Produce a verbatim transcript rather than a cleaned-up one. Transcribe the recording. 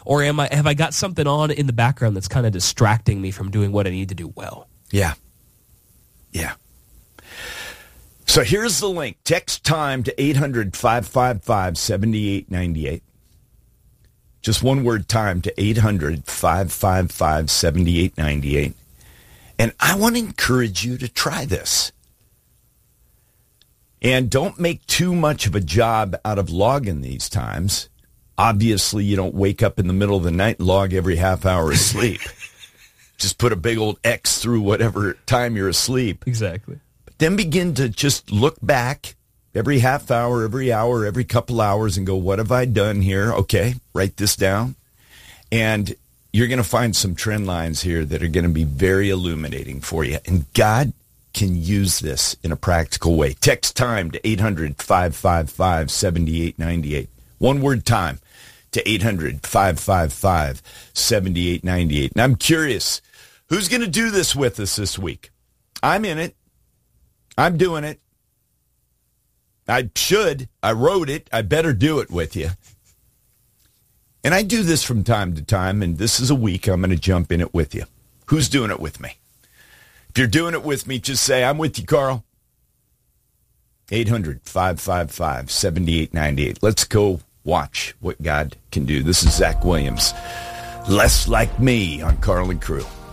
Or am I have I got something on in the background that's kind of distracting me from doing what I need to do well? Yeah. Yeah. So here's the link. Text time to eight hundred, five five five, seven eight nine eight. Just one word, time, to eight hundred, five five five, seven eight nine eight. And I want to encourage you to try this. And don't make too much of a job out of logging these times. Obviously, you don't wake up in the middle of the night and log every half hour of sleep. Just put a big old X through whatever time you're asleep. Exactly. But then begin to just look back every half hour, every hour, every couple hours and go, what have I done here? Okay, write this down. And you're going to find some trend lines here that are going to be very illuminating for you. And God can use this in a practical way. Text time to eight hundred, five five five, seven eight nine eight. One word, time, to eight hundred, five five five, seven eight nine eight. And I'm curious, who's going to do this with us this week? I'm in it. I'm doing it. I should. I wrote it. I better do it with you. And I do this from time to time, and this is a week I'm going to jump in it with you. Who's doing it with me? If you're doing it with me, just say, I'm with you, Carl. eight hundred, five five five, seven eight nine eight. Let's go watch what God can do. This is Zach Williams. Less Like Me on Carl and Crew.